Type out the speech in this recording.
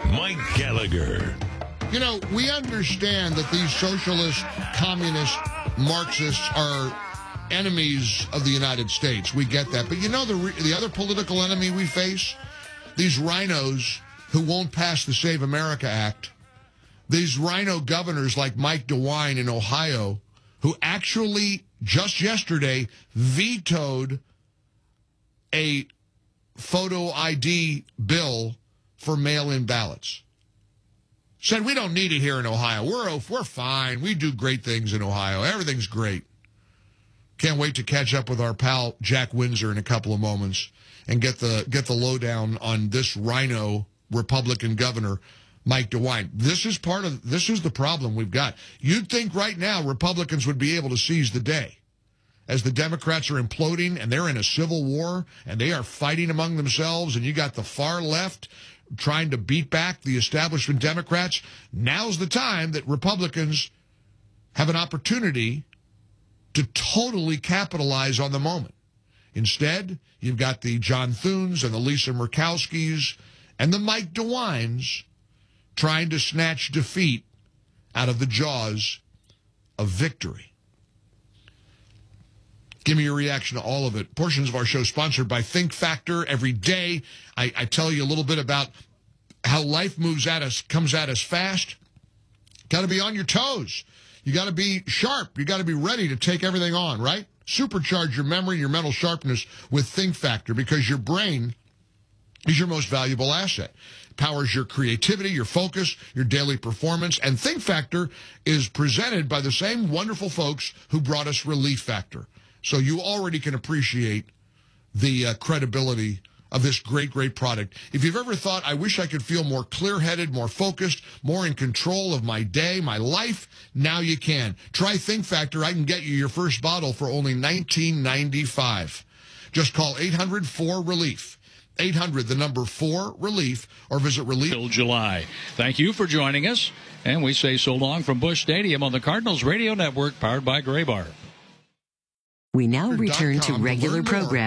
Mike Gallagher. You know, we understand that these socialist, communist, Marxists are enemies of the United States. We get that. But you know the other political enemy we face? These rhinos who won't pass the Save America Act. These rhino governors like Mike DeWine in Ohio, who actually just yesterday vetoed a photo ID bill for mail-in ballots. Said, we don't need it here in Ohio. We're fine. We do great things in Ohio. Everything's great. Can't wait to catch up with our pal Jack Windsor in a couple of moments and get the lowdown on this rhino Republican governor, Mike DeWine. This is the problem we've got. You'd think right now Republicans would be able to seize the day as the Democrats are imploding and they're in a civil war and they are fighting among themselves, and you got the far left trying to beat back the establishment Democrats. Now's the time that Republicans have an opportunity to totally capitalize on the moment. Instead, you've got the John Thunes and the Lisa Murkowskis and the Mike DeWines trying to snatch defeat out of the jaws of victory. Give me your reaction to all of it. Portions of our show sponsored by Think Factor. Every day, I tell you a little bit about how life comes at us fast. Got to be on your toes. You got to be sharp. You got to be ready to take everything on, right? Supercharge your memory, your mental sharpness with Think Factor, because your brain is your most valuable asset. It powers your creativity, your focus, your daily performance. And Think Factor is presented by the same wonderful folks who brought us Relief Factor. So you already can appreciate the credibility of this great, great product. If you've ever thought, I wish I could feel more clear-headed, more focused, more in control of my day, my life, now you can. Try Think Factor. I can get you your first bottle for only $19.95. Just call 800-4-RELIEF. 800, the number 4-RELIEF, or visit Relief. Till July. Thank you for joining us, and we say so long from Busch Stadium on the Cardinals Radio Network, powered by Graybar. We now return to regular programming.